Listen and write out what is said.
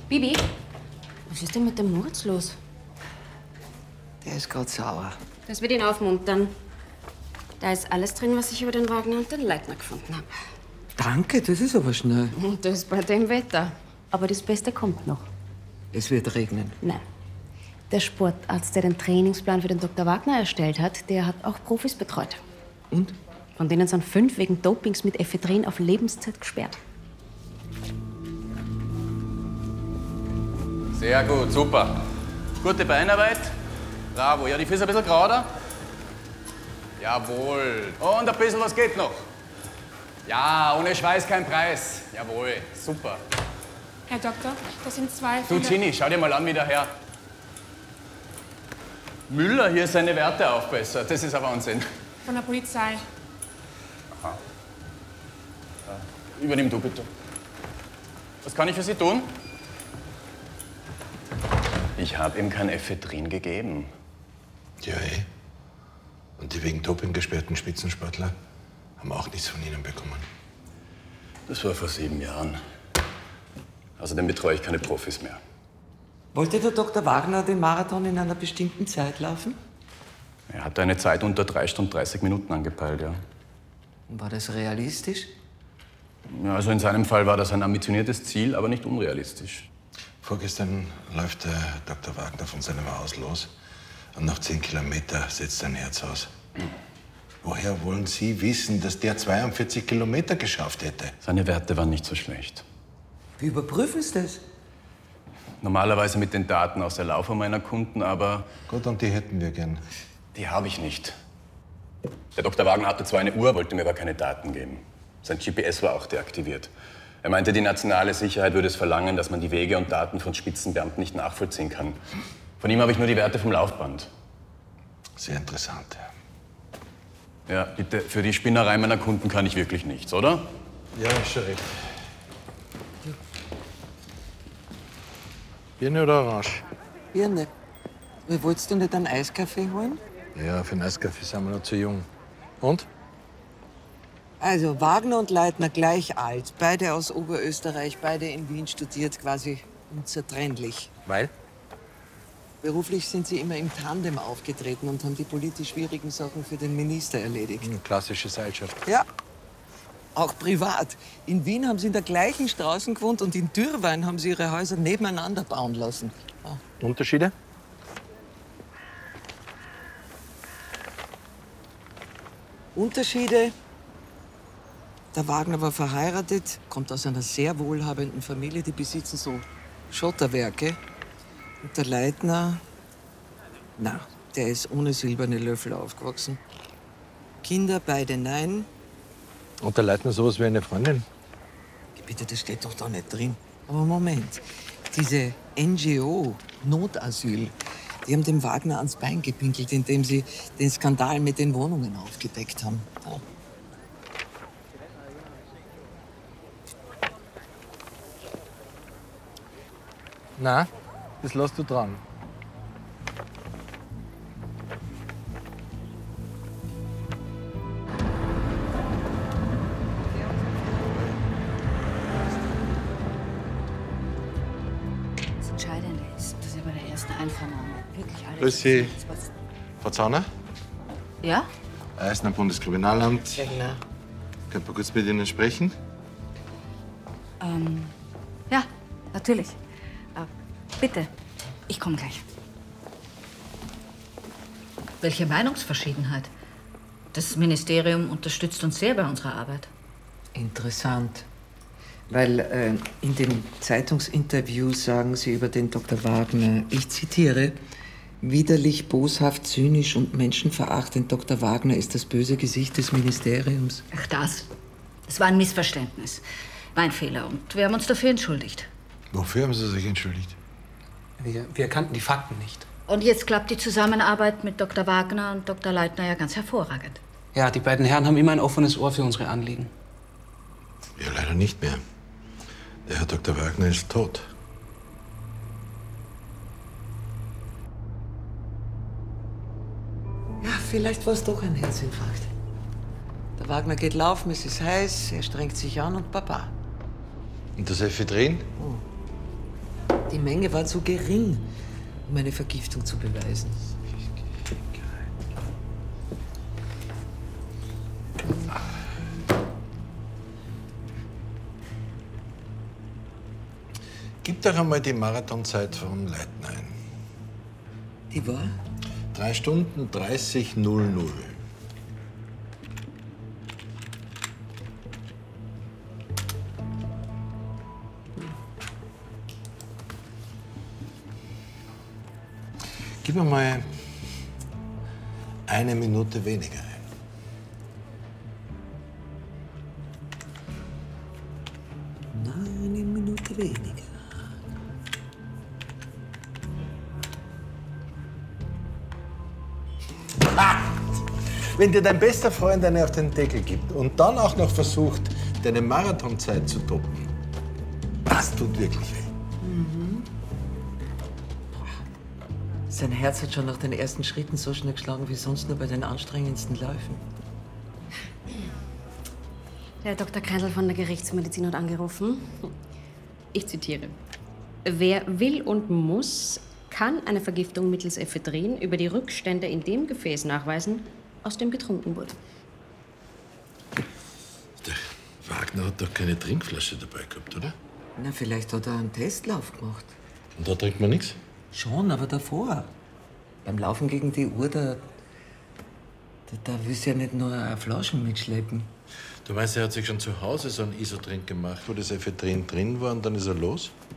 Bibi, was ist denn mit dem Moritz los? Der ist gerade sauer. Das wird ihn aufmuntern. Da ist alles drin, was ich über den Wagner und den Leitner gefunden habe. Danke, das ist aber schnell. Und das bei dem Wetter. Aber das Beste kommt noch. Es wird regnen. Nein. Der Sportarzt, der den Trainingsplan für den Dr. Wagner erstellt hat, der hat auch Profis betreut. Und? Von denen sind 5 wegen Dopings mit Ephedrin auf Lebenszeit gesperrt. Sehr gut, super. Gute Beinarbeit. Bravo. Ja, die Füße ein bisschen gerader. Jawohl. Und ein bisschen was geht noch. Ja, ohne Schweiß kein Preis. Jawohl, super. Herr Doktor, das sind 2 Du, Ginny, schau dir mal an, wie der Herr Müller hier seine Werte aufbessert. Das ist ein Wahnsinn. von der Polizei. Aha. Übernimm du bitte. Was kann ich für Sie tun? Ich habe ihm kein Ephedrin gegeben. Ja, eh. Und die wegen Doping gesperrten Spitzensportler haben auch nichts von Ihnen bekommen. Das war vor 7 Jahren. Außerdem betreue ich keine Profis mehr. Wollte der Dr. Wagner den Marathon in einer bestimmten Zeit laufen? Er hat eine Zeit unter 3 Stunden 30 Minuten angepeilt, ja. War das realistisch? Ja, also in seinem Fall war das ein ambitioniertes Ziel, aber nicht unrealistisch. Vorgestern läuft der Dr. Wagner von seinem Haus los und nach 10 Kilometer setzt sein Herz aus. Woher wollen Sie wissen, dass der 42 Kilometer geschafft hätte? Seine Werte waren nicht so schlecht. Wie überprüfen Sie das? Normalerweise mit den Daten aus der Laufuhr meiner Kunden, aber Gut, und die hätten wir gern. die habe ich nicht. Der Dr. Wagner hatte zwar eine Uhr, wollte mir aber keine Daten geben. Sein GPS war auch deaktiviert. Er meinte, die nationale Sicherheit würde es verlangen, dass man die Wege und Daten von Spitzenbeamten nicht nachvollziehen kann. Von ihm habe ich nur die Werte vom Laufband. Sehr interessant. Ja, bitte, für die Spinnerei meiner Kunden kann ich wirklich nichts, oder? Ja, ist schon recht. Birne oder Orange? Birne. Wie wolltest du nicht einen Eiskaffee holen? Ja, für einen Eiskaffee sind wir noch zu jung. Und? Also Wagner und Leitner gleich alt, beide aus Oberösterreich, beide in Wien studiert, quasi unzertrennlich. Weil? Beruflich sind sie immer im Tandem aufgetreten und haben die politisch schwierigen Sachen für den Minister erledigt. Klassische Seilschaft. Ja, auch privat. In Wien haben sie in der gleichen Straße gewohnt und in Dürrwein haben sie ihre Häuser nebeneinander bauen lassen. Ja. Unterschiede? Unterschiede? Der Wagner war verheiratet, kommt aus einer sehr wohlhabenden Familie, die besitzen so Schotterwerke. Und der Leitner, na, der ist ohne silberne Löffel aufgewachsen. Kinder, beide nein. Und der Leitner sowas wie eine Freundin? Bitte, das steht doch da nicht drin. Aber Moment, diese NGO, Notasyl, die haben dem Wagner ans Bein gepinkelt, indem sie den Skandal mit den Wohnungen aufgedeckt haben. Ja. Na, das lässt du dran. Das Entscheidende ist, dass ihr bei der ersten Einvernahme wirklich alles... Grüß Sie. Frau Zauner? Ja? Eisener Bundeskriminalamt. Ja, genau. Könnte man kurz mit Ihnen sprechen? Ja, natürlich. Bitte, ich komme gleich. Welche Meinungsverschiedenheit? Das Ministerium unterstützt uns sehr bei unserer Arbeit. Interessant. Weil in dem Zeitungsinterview sagen Sie über den Dr. Wagner, ich zitiere, widerlich, boshaft, zynisch und menschenverachtend. Dr. Wagner ist das böse Gesicht des Ministeriums. Ach, das war ein Missverständnis. Mein Fehler. Und wir haben uns dafür entschuldigt. Wofür haben Sie sich entschuldigt? Wir kannten die Fakten nicht. Und jetzt klappt die Zusammenarbeit mit Dr. Wagner und Dr. Leitner ja ganz hervorragend. Ja, die beiden Herren haben immer ein offenes Ohr für unsere Anliegen. Ja, leider nicht mehr. Der Herr Dr. Wagner ist tot. Ja, vielleicht war es doch ein Herzinfarkt. Der Wagner geht laufen, es ist heiß, er strengt sich an und Baba. Und das Ephedrin? Die Menge war zu gering, um eine Vergiftung zu beweisen. Gib doch einmal die Marathonzeit von Leitner ein. Die war? 3 Stunden 30:00. Gib mir mal 1 Minute weniger ein. Eine Minute weniger. Wenn dir dein bester Freund eine auf den Deckel gibt und dann auch noch versucht, deine Marathonzeit zu toppen, das tut wirklich weh. Sein Herz hat schon nach den ersten Schritten so schnell geschlagen wie sonst nur bei den anstrengendsten Läufen. Der Dr. Kreindl von der Gerichtsmedizin hat angerufen. Ich zitiere. Wer will und muss, kann eine Vergiftung mittels Ephedrin über die Rückstände in dem Gefäß nachweisen, aus dem getrunken wurde. Der Wagner hat doch keine Trinkflasche dabei gehabt, oder? Na, vielleicht hat er einen Testlauf gemacht. Und da trinkt man nichts? Schon, aber davor. Beim Laufen gegen die Uhr, da willst du ja nicht nur eine Flasche mitschleppen. Du meinst, er hat sich schon zu Hause so einen Isotrink gemacht, wo das Ephedrin drin war und dann ist er los?